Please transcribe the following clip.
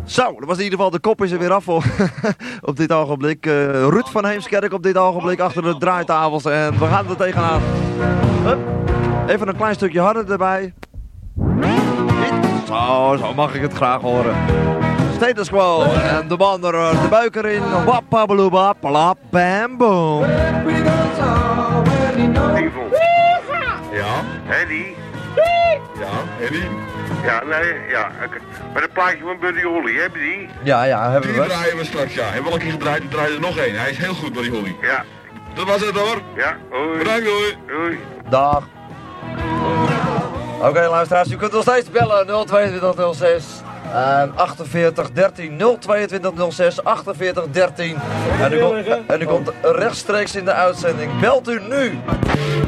Zo, dat was in ieder geval, de kop is er weer af voor op dit ogenblik. Ruud van Heemskerk op dit ogenblik achter de draaitafels en we gaan er tegenaan. Hup. Even een klein stukje harder erbij. Zo mag ik het graag horen. Status quo en de man er, de buik erin. Wappabeloeba, plap, bam, boom. Ja? Henny? Ja, Henny? Ja, nee, ja. Maar een plaatje van Buddy Holly, heb je die? Ja, hebben Die we. draaien we straks, ja. Hebben we al een keer gedraaid, er draait er nog één. Hij is heel goed, Buddy Holly. Ja. Dat was het hoor. Ja, hoi. Bedankt, hoor. Doei. Dag. Oké, luisteraars, u kunt nog steeds bellen 02206 48 13 02206 48 13 en u komt rechtstreeks in de uitzending. Belt u nu!